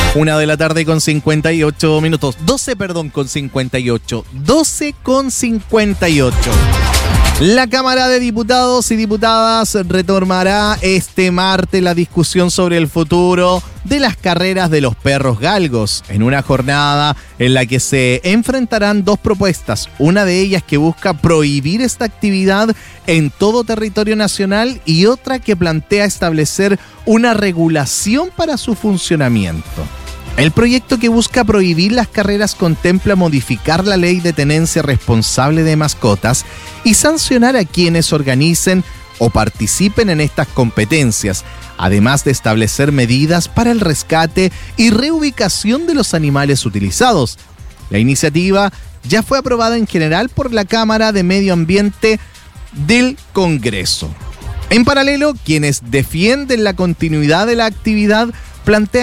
1:58 PM. 12, perdón, con 58. 12 con 58. La Cámara de Diputados y Diputadas retomará este martes la discusión sobre el futuro de las carreras de los perros galgos, en una jornada en la que se enfrentarán dos propuestas, una de ellas que busca prohibir esta actividad en todo territorio nacional y otra que plantea establecer una regulación para su funcionamiento. El proyecto que busca prohibir las carreras contempla modificar la ley de tenencia responsable de mascotas y sancionar a quienes organicen o participen en estas competencias, además de establecer medidas para el rescate y reubicación de los animales utilizados. La iniciativa ya fue aprobada en general por la Cámara de Medio Ambiente del Congreso. En paralelo, quienes defienden la continuidad de la actividad plantean